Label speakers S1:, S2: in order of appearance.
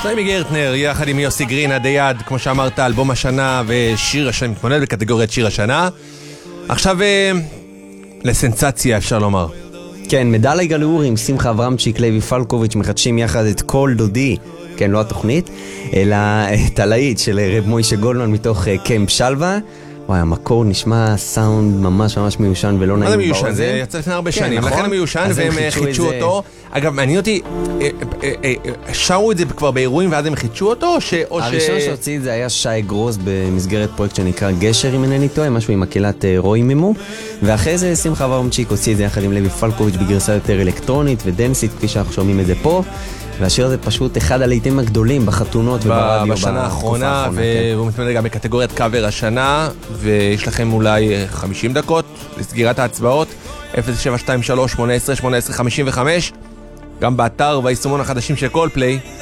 S1: סיימי גרטנר, יחד עם יוסי גרין, עד היד, כמו שאמרת, אלבום השנה ושיר השנה, מתמודד בקטגוריית שיר השנה. עכשיו לסנסציה, אפשר לומר.
S2: כן, מדליה גלאור עם שמחה אברמצ'יק, לוי פלקוביץ' מחדשים יחד את כל דודי, כן, לא התוכנית, אלא את הלהיט של רב מוישה גולדמן מתוך קמפ שלווה. וואי, המקור נשמע סאונד ממש ממש מיושן ולא נעים באוזן.
S1: מיושן, זה יצא לפני הרבה שנים, לכן הוא מיושן והם חידשו אותו. אגב, מעניין אותי, שרו את זה כבר באירועים ואז הם חידשו אותו?
S2: הראשון שהוציא את זה היה שי גרוס במסגרת פרויקט שנקרא גשר, אם אינני טועה, משהו עם מקהלת רוי מימו, ואחרי זה שמחה אברמצ'יק הוציא את זה יחד עם לוי פלקוביץ' בגרסה יותר אלקטרונית ודנסית, כפי שאנחנו שומעים את זה פה. והשיר הזה פשוט אחד הלהיטים הגדולים בחתונות וברדיו
S1: בשנה האחרונה, והוא מתמודד גם בקטגוריית קאבר השנה, ויש לכם אולי 50 דקות לסגירת ההצבעות, 0723-18-18-55, גם באתר והיישומון החדשים של קולפליי.